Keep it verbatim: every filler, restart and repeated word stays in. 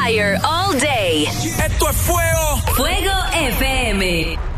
fire all day. Esto es fuego. Fuego F M.